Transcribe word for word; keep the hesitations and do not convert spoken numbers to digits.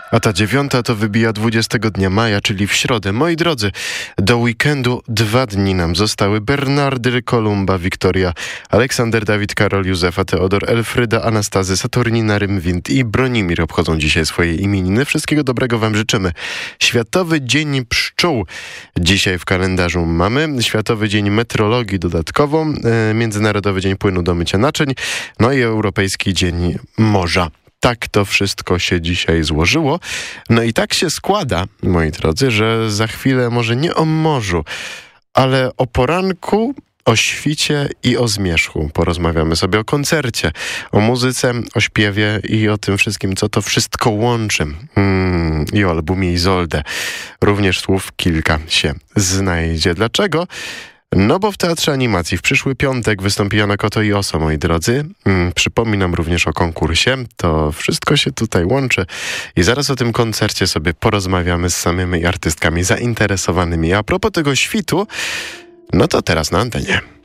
A ta dziewiąta to wybija dwudziestego dnia maja, czyli w środę. Moi drodzy, do weekendu dwa dni nam zostały. Bernardy, Kolumba, Wiktoria, Aleksander, Dawid, Karol, Józefa, Teodor, Elfryda, Anastazy, Saturnina, Rymwind i Bronimir obchodzą dzisiaj swoje imieniny. Wszystkiego dobrego wam życzymy. Światowy Dzień Pszczół dzisiaj w kalendarzu mamy. Światowy Dzień Metrologii dodatkowo. Międzynarodowy Dzień Płynu do mycia naczyń. No i Europejski Dzień Morza. Tak to wszystko się dzisiaj złożyło. No i tak się składa, moi drodzy, że za chwilę może nie o morzu, ale o poranku, o świcie i o zmierzchu. Porozmawiamy sobie o koncercie, o muzyce, o śpiewie i o tym wszystkim, co to wszystko łączy. Mm, I o albumie Izoldę. Również słów kilka się znajdzie. Dlaczego? No bo w Teatrze Animacji w przyszły piątek wystąpi Jana Koto i Oso, moi drodzy. Hmm, przypominam również o konkursie. To wszystko się tutaj łączy. I zaraz o tym koncercie sobie porozmawiamy z samymi artystkami zainteresowanymi. A propos tego świtu, no to teraz na antenie.